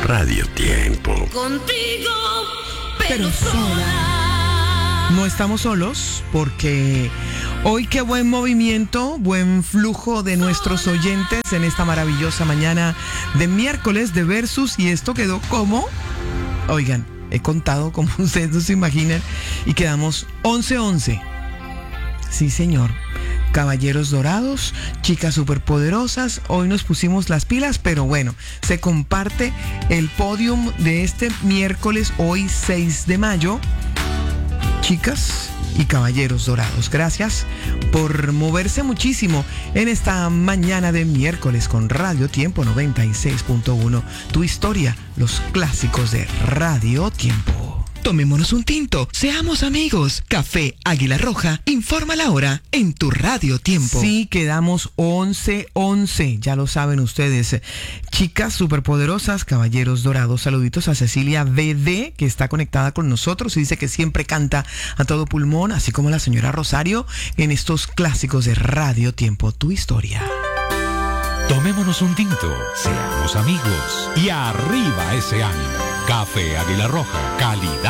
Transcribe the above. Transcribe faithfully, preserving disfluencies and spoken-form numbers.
Radio Tiempo. Contigo, pero, Pero sola. No estamos solos porque hoy qué buen movimiento, buen flujo de nuestros oyentes en esta maravillosa mañana de miércoles de Versus, y esto quedó como, oigan, he contado como ustedes no se imaginan y quedamos once once. Sí, señor. Caballeros dorados, chicas superpoderosas, hoy nos pusimos las pilas, pero bueno, se comparte el podium de este miércoles, hoy seis de mayo. Chicas y caballeros dorados, gracias por moverse muchísimo en esta mañana de miércoles con Radio Tiempo noventa y seis punto uno. Tu historia, los clásicos de Radio Tiempo. Tomémonos un tinto, seamos amigos. Café Águila Roja informa la hora en tu Radio Tiempo. Sí, quedamos once once, ya lo saben ustedes. Chicas superpoderosas, caballeros dorados, saluditos a Cecilia B D, que está conectada con nosotros y dice que siempre canta a todo pulmón, así como la señora Rosario, en estos clásicos de Radio Tiempo. Tu historia. Tomémonos un tinto, seamos amigos y arriba ese ánimo. Café Águila Roja, calidad